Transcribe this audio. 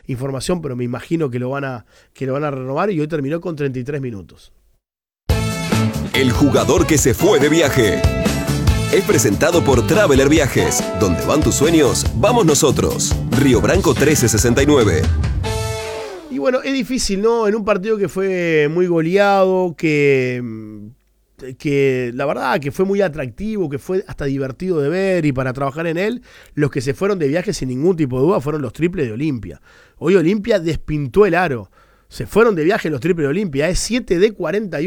información, pero me imagino que lo van a renovar, y hoy terminó con 33 minutos. El jugador que se fue de viaje. Es presentado por Traveler Viajes. Donde van tus sueños, vamos nosotros. Río Branco 1369. Y bueno, es difícil, ¿no? En un partido que fue muy goleado, que la verdad que fue muy atractivo, que fue hasta divertido de ver y para trabajar en él, los que se fueron de viaje sin ningún tipo de duda fueron los triples de Olimpia. Hoy Olimpia despintó el aro. Se fueron de viaje los triples de Olimpia. Es 7 de 41.